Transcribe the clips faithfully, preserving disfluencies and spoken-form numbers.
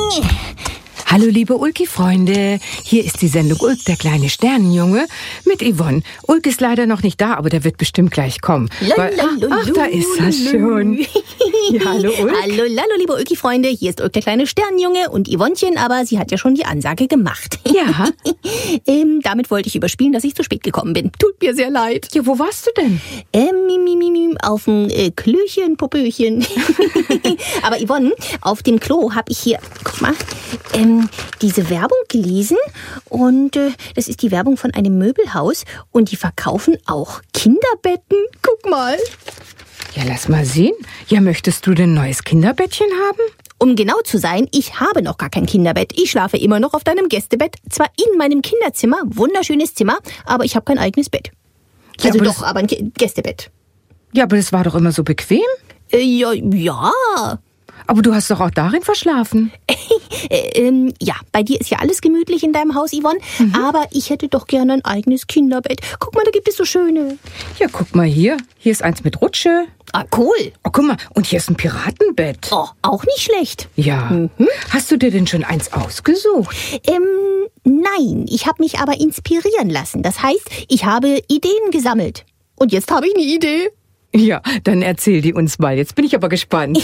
Hallo liebe Ulki-Freunde, hier ist die Sendung Ulk, der kleine Sternenjunge, mit Yvonne. Ulk ist leider noch nicht da, aber der wird bestimmt gleich kommen. Weil, ach, ach, da ist er schon. Ja, hallo Ulk. Hallo, hallo liebe Ulki-Freunde, hier ist Ulk, der kleine Sternenjunge und Yvonnchen, aber sie hat ja schon die Ansage gemacht. Ja. ähm, damit wollte ich überspielen, dass ich zu spät gekommen bin. Tut mir sehr leid. Ja, wo warst du denn? Ähm, mi, mi, mi, mi, auf dem äh, Klöchen, Popöchen. Aber Yvonne, auf dem Klo habe ich hier, guck mal, ähm, diese Werbung gelesen und äh, das ist die Werbung von einem Möbelhaus und die verkaufen auch Kinderbetten. Guck mal. Ja, lass mal sehen. Ja, möchtest du denn ein neues Kinderbettchen haben? Um genau zu sein, ich habe noch gar kein Kinderbett. Ich schlafe immer noch auf deinem Gästebett, zwar in meinem Kinderzimmer, wunderschönes Zimmer, aber ich habe kein eigenes Bett. Ja, Also aber doch, aber ein Ki- Gästebett. Ja, aber das war doch immer so bequem. Äh, ja, ja. Aber du hast doch auch darin verschlafen. Äh, ähm, ja, bei dir ist ja alles gemütlich in deinem Haus, Yvonne. Mhm. Aber ich hätte doch gerne ein eigenes Kinderbett. Guck mal, da gibt es so schöne. Ja, guck mal hier. Hier ist eins mit Rutsche. Ah, cool. Oh, guck mal. Und hier ist ein Piratenbett. Oh, auch nicht schlecht. Ja. Mhm. Hast du dir denn schon eins ausgesucht? Ähm, nein. Ich habe mich aber inspirieren lassen. Das heißt, ich habe Ideen gesammelt. Und jetzt habe ich eine Idee. Ja, dann erzähl die uns mal. Jetzt bin ich aber gespannt.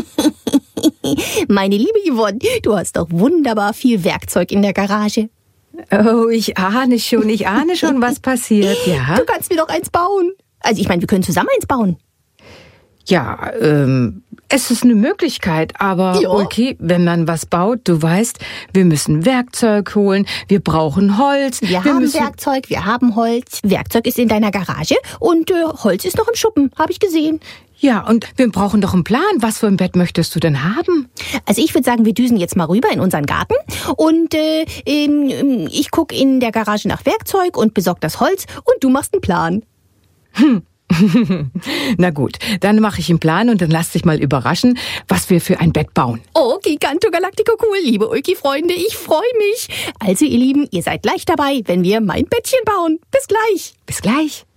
Meine liebe Yvonne, du hast doch wunderbar viel Werkzeug in der Garage. Oh, ich ahne schon, ich ahne schon, was passiert, ja? Du kannst mir doch eins bauen. Also ich meine, wir können zusammen eins bauen. Ja, ähm, es ist eine Möglichkeit, aber Ja. okay, wenn man was baut, du weißt, wir müssen Werkzeug holen, wir brauchen Holz. Wir, wir haben müssen Werkzeug, wir haben Holz. Werkzeug ist in deiner Garage und äh, Holz ist noch im Schuppen, habe ich gesehen. Ja, und wir brauchen doch einen Plan. Was für ein Bett möchtest du denn haben? Also ich würde sagen, wir düsen jetzt mal rüber in unseren Garten und äh, ähm, ich gucke in der Garage nach Werkzeug und besorge das Holz und du machst einen Plan. Hm. Na gut, dann mache ich einen Plan und dann lass dich mal überraschen, was wir für ein Bett bauen. Oh, Giganto Galactico cool, liebe Ulki-Freunde, ich freue mich. Also ihr Lieben, ihr seid gleich dabei, wenn wir mein Bettchen bauen. Bis gleich. Bis gleich.